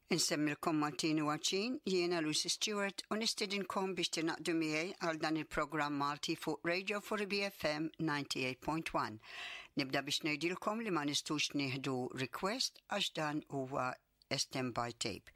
Insemmilkom Maltini Waċin, jiena Lucy Stewart u nistidinkom biex tinaqdu miegħi għal dan il-programm Malti fuq Radio 4BFM 98.1. Nibda biex ngħidilkom li ma nistux nieħdu request għax dan huwa STEM by tape.